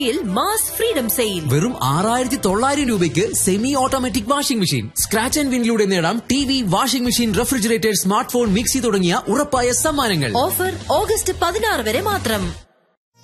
Mass freedom sale വെറും 6900 രൂപയ്ക്ക് semi automatic washing machine. Scratch and വിനിലൂടെ നേടാം TV, washing machine, refrigerator, smart phone, mixie തുടങ്ങിയ ഉറപ്പായ സമ്മാനങ്ങൾ. ഓഫർ ഓഗസ്റ്റ് 16 വരെ മാത്രം.